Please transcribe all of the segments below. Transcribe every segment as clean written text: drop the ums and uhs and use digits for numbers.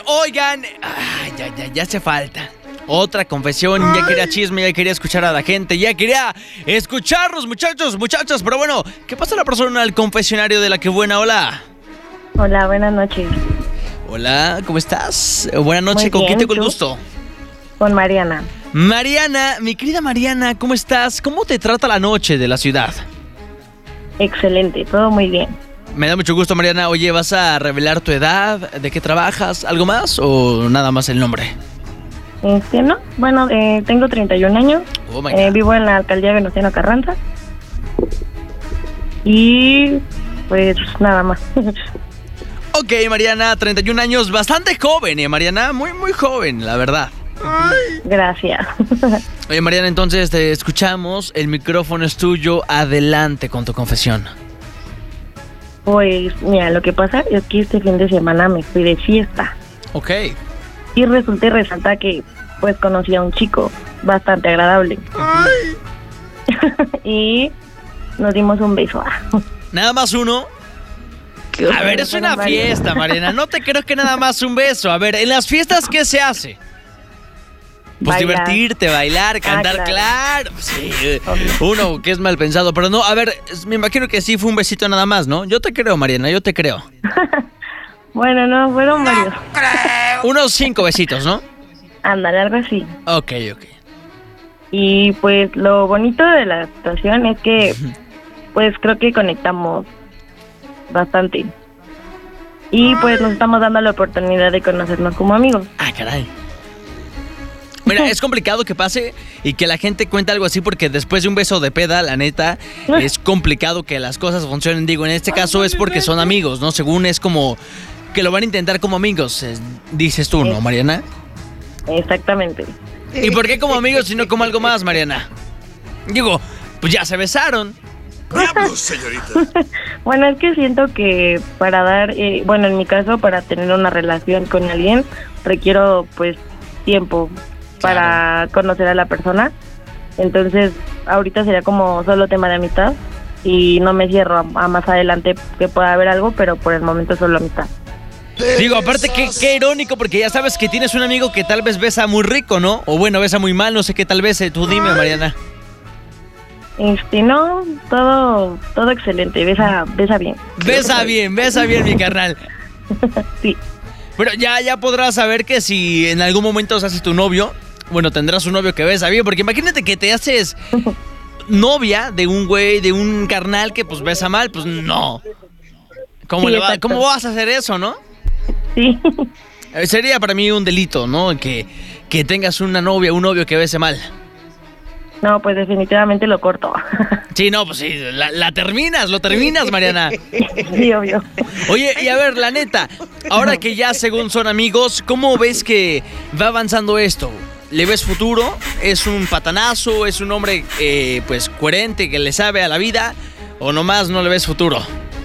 oigan, ya hace falta. Otra confesión, ya quería chisme, ya quería escuchar a la gente, ya quería escucharlos, muchachos. Pero bueno, ¿qué pasa la persona al confesionario de La Que Buena? Hola. Hola, buenas noches. Hola, ¿cómo estás? Buenas noches, Muy ¿con quién bien, tengo el ¿tú? gusto? Con Mariana. Mariana, mi querida Mariana, ¿cómo estás? ¿Cómo te trata la noche de la ciudad? Excelente, todo muy bien. Me da mucho gusto, Mariana. Oye, ¿vas a revelar tu edad? ¿De qué trabajas? ¿Algo más o nada más el nombre? No, bueno, tengo 31 años. Oh my God. Vivo en la alcaldía Venustiano Carranza. Y pues nada más. Ok, Mariana, 31 años, bastante joven, Mariana, muy joven, la verdad. Gracias. Oye, Mariana, entonces te escuchamos, el micrófono es tuyo, adelante con tu confesión. Pues mira, lo que pasa es que este fin de semana me fui de fiesta. Ok. Y resulta y resalta que pues conocí a un chico bastante agradable. Y nos dimos un beso. ¿Nada más uno? A ver, es una fiesta, Mariana, no te creo que nada más un beso. A ver, en las fiestas, ¿qué se hace? Pues Bailar. divertirte, bailar, cantar, claro. Sí, uno que es mal pensado, pero no, a ver, me imagino que sí fue un besito nada más, ¿no? Yo te creo, Mariana, yo te creo. Bueno, no, fueron varios. Unos 5 besitos, ¿no? Ándale, algo así. Ok. Y pues lo bonito de la situación es que pues creo que conectamos bastante. Y pues nos estamos dando la oportunidad de conocernos como amigos. Ah, caray. Mira, es complicado que pase y que la gente cuente algo así porque después de un beso de peda, la neta, es complicado que las cosas funcionen. Digo, en este caso es porque son amigos, ¿no? Según es como que lo van a intentar como amigos, dices tú, ¿no, Mariana? Exactamente. ¿Y por qué como amigos y no como algo más, Mariana? Digo, pues ya se besaron. ¡Diablos, señorita! Bueno, es que siento que para dar, bueno, en mi caso, para tener una relación con alguien, requiero pues tiempo para conocer a la persona. Entonces, ahorita sería como solo tema de amistad y no me cierro a más adelante que pueda haber algo, pero por el momento solo amistad. Digo, aparte, qué irónico, porque ya sabes que tienes un amigo que tal vez besa muy rico, ¿no? O bueno, besa muy mal, no sé qué tal vez. Tú dime, Mariana. No, todo excelente, besa bien. Besa bien, mi carnal. Sí. Pero ya podrás saber que si en algún momento se hace tu novio, bueno, tendrás un novio que besa bien, porque imagínate que te haces novia de un güey, de un carnal que pues besa mal, pues no. ¿Cómo vas a hacer eso, no? Sí. Sería para mí un delito, ¿no? Que tengas una novia, un novio que bese mal. No, pues definitivamente lo corto. Sí, no, pues sí, lo terminas, Mariana. Sí, obvio. Oye, y a ver, la neta, ahora que ya según son amigos, ¿cómo ves que va avanzando esto? ¿Le ves futuro? ¿Es un patanazo? ¿Es un hombre, pues, coherente, que le sabe a la vida? ¿O nomás no le ves futuro?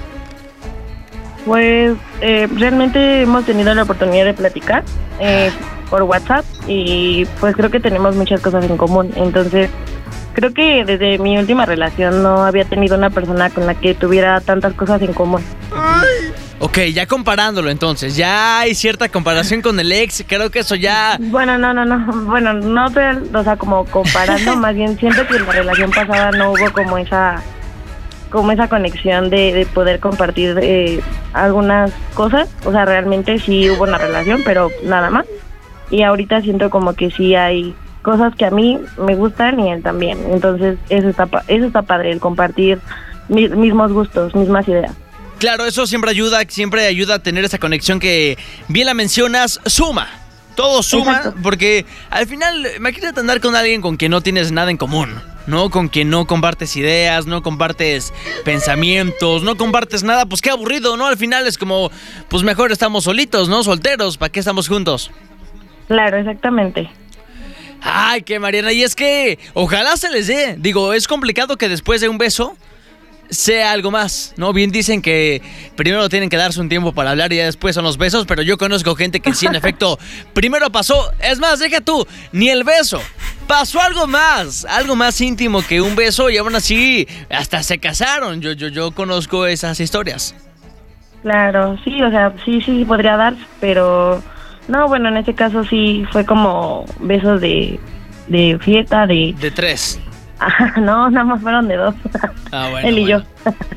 Pues realmente hemos tenido la oportunidad de platicar por WhatsApp y pues creo que tenemos muchas cosas en común. Entonces creo que desde mi última relación no había tenido una persona con la que tuviera tantas cosas en común. Ok, ya comparándolo entonces, ya hay cierta comparación con el ex, creo que eso ya... Bueno, no, o sea, como comparando, más bien siento que en la relación pasada no hubo como esa conexión de poder compartir algunas cosas. O sea, realmente sí hubo una relación, pero nada más. Y ahorita siento como que sí hay cosas que a mí me gustan y él también. Entonces eso está padre, el compartir mismos gustos, mismas ideas. Claro, eso siempre ayuda a tener esa conexión que bien la mencionas, suma. Todo suma. Exacto. Porque al final, imagínate andar con alguien con quien no tienes nada en común, ¿no? Con quien no compartes ideas, no compartes pensamientos, no compartes nada, pues qué aburrido, ¿no? Al final es como, pues mejor estamos solitos, ¿no? Solteros, ¿para qué estamos juntos? Claro, exactamente. Ay, qué Mariana, y es que ojalá se les dé. Digo, es complicado que después de un beso sea algo más, ¿no? Bien dicen que primero tienen que darse un tiempo para hablar y ya después son los besos, pero yo conozco gente que sí, en efecto, primero pasó, es más, deja tú, ni el beso, pasó algo más íntimo que un beso y aún así hasta se casaron. Yo conozco esas historias. Claro, sí, o sea, sí podría dar, pero No, bueno, en ese caso sí fue como besos de fiesta, de... De 3. Ajá, no, nada más fueron de 2. Ah, bueno. Él y yo.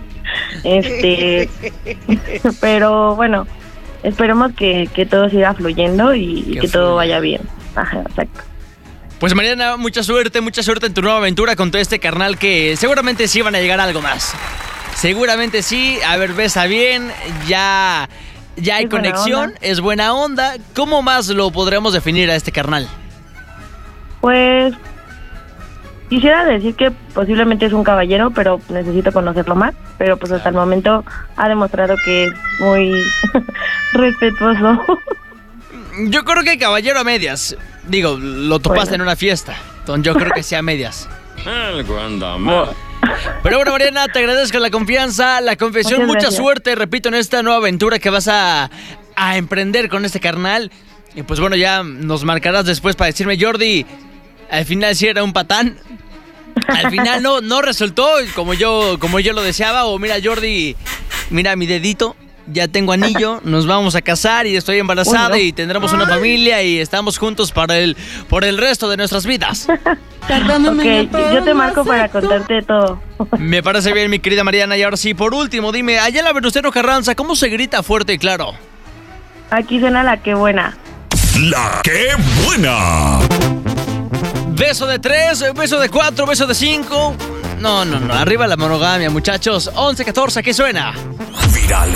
Pero bueno, esperemos que todo siga fluyendo y que todo vaya bien. Ajá, exacto. Pues Mariana, mucha suerte en tu nueva aventura con todo este carnal que seguramente sí van a llegar a algo más. Seguramente sí, a ver, besa bien, ya hay Es buena conexión, onda. es buena onda. ¿Cómo más lo podremos definir a este carnal? Pues quisiera decir que posiblemente es un caballero, pero necesito conocerlo más. Pero pues hasta el momento ha demostrado que es muy respetuoso. Yo creo que caballero a medias. Digo, lo topaste Bueno. en una fiesta, entonces yo creo que sea a medias. Algo anda mal. Pero bueno, Mariana, te agradezco la confianza, la confesión, Muchas mucha gracias. suerte, repito, en esta nueva aventura que vas a emprender con este carnal. Y pues bueno, ya nos marcarás después para decirme, Jordi, al final sí era un patán. Al final no resultó como yo lo deseaba. O mira, Jordi, mira mi dedito, ya tengo anillo, nos vamos a casar y estoy embarazada. Uy, no. Y tendremos una familia y estamos juntos por el resto de nuestras vidas. Ok, yo te marco para contarte todo. Me parece bien, mi querida Mariana. Y ahora sí, por último, dime, allá en la Venustiano Carranza, ¿cómo se grita fuerte y claro? Aquí suena la que buena. La que buena. Beso de 3, beso de 4, beso de 5. No, arriba la monogamia, muchachos. 11-14, ¿qué suena? Virales.